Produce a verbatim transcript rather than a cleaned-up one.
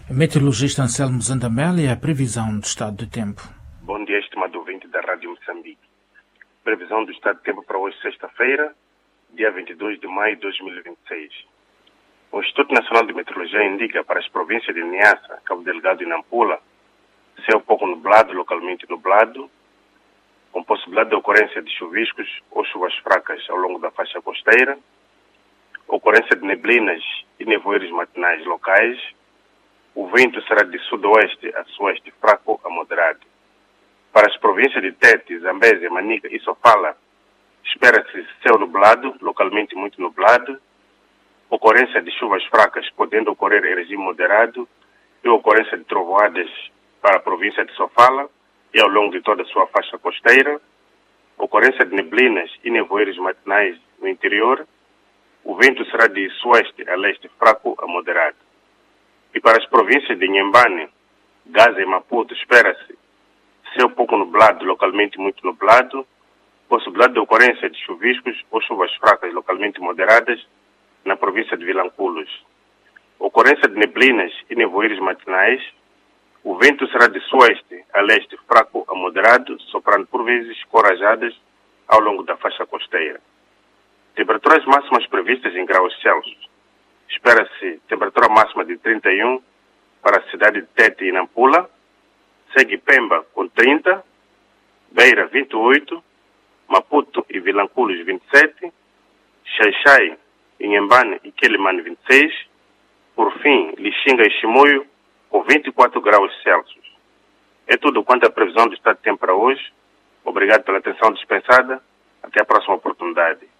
Meteorologista Anselmo Zandamelli, a previsão do estado do tempo. Bom dia, estimado ouvinte da Rádio Moçambique. Previsão do estado do tempo para hoje, sexta-feira, dia vinte e dois de maio de dois mil e vinte e seis. O Instituto Nacional de Meteorologia indica para as províncias de Niassa, Cabo Delgado e Nampula céu pouco nublado, localmente nublado, com possibilidade de ocorrência de chuviscos ou chuvas fracas ao longo da faixa costeira, ocorrência de neblinas e nevoeiros matinais locais. O vento será de sudoeste a sueste fraco a moderado. Para as províncias de Tete, Zambésia, Manica e Sofala, espera-se céu nublado, localmente muito nublado, ocorrência de chuvas fracas, podendo ocorrer em regime moderado, e ocorrência de trovoadas para a província de Sofala e ao longo de toda a sua faixa costeira, ocorrência de neblinas e nevoeiros matinais no interior. O vento será de sueste a leste fraco a moderado. E para as províncias de Inhambane, Gaza e Maputo, espera-se céu pouco nublado, localmente muito nublado, possibilidade de ocorrência de chuviscos ou chuvas fracas, localmente moderadas, na província de Vilanculos. Ocorrência de neblinas e nevoeiros matinais. O vento será de sueste a leste fraco a moderado, soprando por vezes corajadas ao longo da faixa costeira. Temperaturas máximas previstas em graus Celsius. Espera-se temperatura máxima de trinta e um para a cidade de Tete e Nampula, segue Pemba com trinta, Beira vinte e oito, Maputo e Vilanculos vinte e sete, Xai-Xai, Inhambane e Quelimane vinte e seis, por fim Lixinga e Chimoio com vinte e quatro graus Celsius. É tudo quanto a previsão do estado de tempo para hoje. Obrigado pela atenção dispensada. Até a próxima oportunidade.